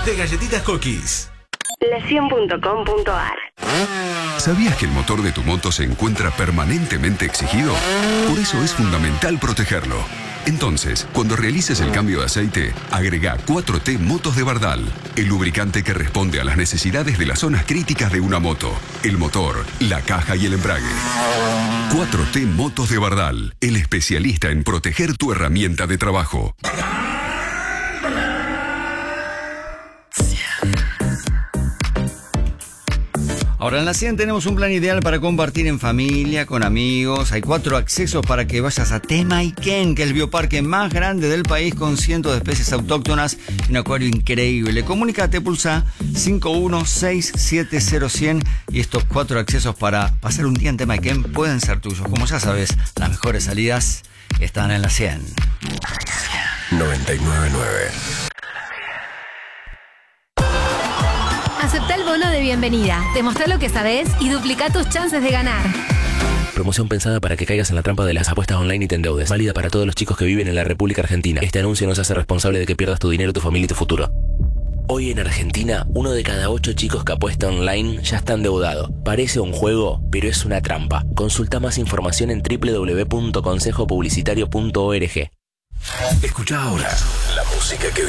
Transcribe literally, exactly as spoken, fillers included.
de galletitas Cookies. la cien punto com punto a r. ¿Sabías que el motor de tu moto se encuentra permanentemente exigido? Por eso es fundamental protegerlo. Entonces, cuando realices el cambio de aceite, agrega cuatro T Motos de Bardal, el lubricante que responde a las necesidades de las zonas críticas de una moto, el motor, la caja y el embrague. cuatro T Motos de Bardal, el especialista en proteger tu herramienta de trabajo. Ahora en la cien tenemos un plan ideal para compartir en familia, con amigos. Hay cuatro accesos para que vayas a Temayquén, que es el bioparque más grande del país con cientos de especies autóctonas y un acuario increíble. Comunícate, pulsa cinco uno seis siete cero cien y estos cuatro accesos para pasar un día en Temayquén pueden ser tuyos. Como ya sabes, las mejores salidas están en la cien. noventa y nueve punto nueve. Aceptá el bono de bienvenida, demostrá lo que sabés y duplica tus chances de ganar. Promoción pensada para que caigas en la trampa de las apuestas online y te endeudes. Válida para todos los chicos que viven en la República Argentina. Este anuncio no se hace responsable de que pierdas tu dinero, tu familia y tu futuro. Hoy en Argentina, uno de cada ocho chicos que apuesta online ya está endeudado. Parece un juego, pero es una trampa. Consulta más información en doble u doble u doble u punto consejo publicitario punto org. Escucha ahora la música que